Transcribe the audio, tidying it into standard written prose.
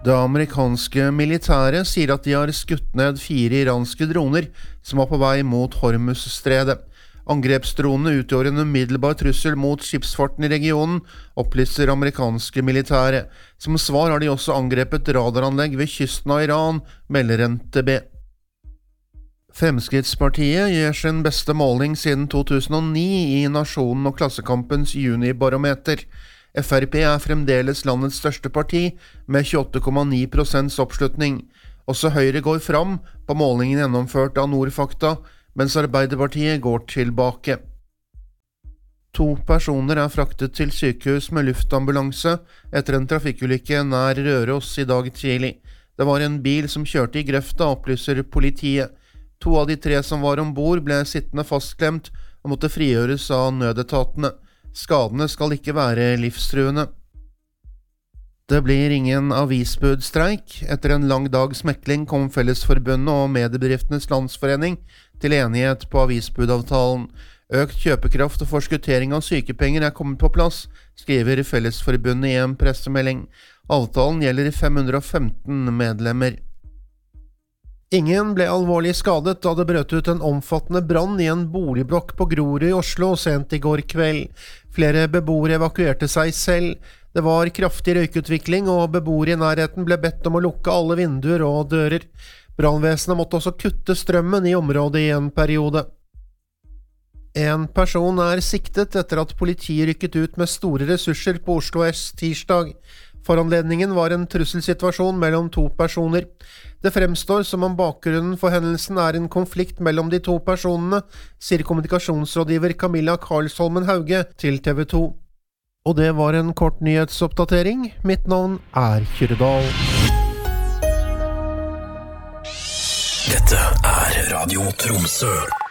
Det amerikanske militæret sier at de har skutt ned 4 iranske droner som var på vei mot Hormuzstredet. Angrepsdronene utgjør en umiddelbar trussel mot skipsfarten i regionen, opplyser amerikanske militæret. Som svar har de også angrepet radaranlegg ved kysten av Iran, melder NTB. Fremskrittspartiet gjør sin beste måling siden 2009 i Nasjonen og Klassekampens junibarometer. Frp er fremdeles landets største parti, med 28,9% oppslutning. Også Høyre går fram på målingen gjennomført av Nordfakta, mens Arbeiderpartiet går tilbake. 2 personer er fraktet til sykehus med luftambulanse etter en trafikkulykke nær Røros i dag tidlig. Det var en bil som kjørte i grøfta, opplyser politiet. 2 av de 3 som var ombord ble sittende fastklemt og måtte frigjøres av nødetatene. Skadene skal ikke være livstruende. Det blir ingen avisbudstreik. Etter en lang dags mekling kom Fellesforbundet og Mediebedriftenes Landsforening til enighet på avisbudavtalen. Økt kjøpekraft og forskuttering av sykepenger er kommet på plass, skriver Fellesforbundet i en pressemelding. Avtalen gjelder 515 medlemmer. Ingen ble alvorlig skadet da det brøt ut en omfattende brann i en boligblokk på Grorud i Oslo sent i går kveld. Flere beboere evakuerte seg selv. Det var kraftig røykutvikling, og beboere i nærheten ble bedt om å lukke alle vinduer og dører. Brannvesenet måtte også kutte strømmen i området i en periode. En person er siktet etter at politiet rykket ut med store ressurser på Oslo S tirsdag. Foranledningen var en trusselsituasjon mellom 2 personer. Det fremstår som om bakgrunnen for hendelsen er en konflikt mellom de 2 personene, sier kommunikasjonsrådgiver Camilla Karlsholmen Hauge til TV 2. Og det var en kort nyhetsoppdatering. Mitt navn er Kyrdal. Dette er Radio Tromsø.